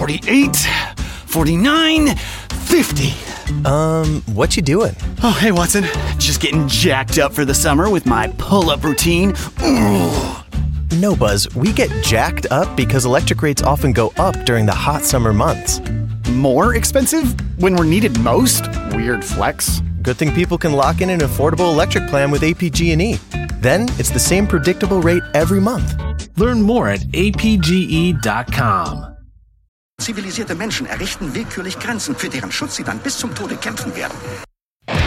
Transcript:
48, 49, 50. What you doing? Oh, hey, Watson. Just getting jacked up for the summer with my pull-up routine. Ooh. No, Buzz, we get jacked up because electric rates often go up during the hot summer months. More expensive when we're needed most? Weird flex. Good thing people can lock in an affordable electric plan with APG&E. Then it's the same predictable rate every month. Learn more at apge.com. Zivilisierte Menschen errichten willkürlich Grenzen, für deren Schutz sie dann bis zum Tode kämpfen werden.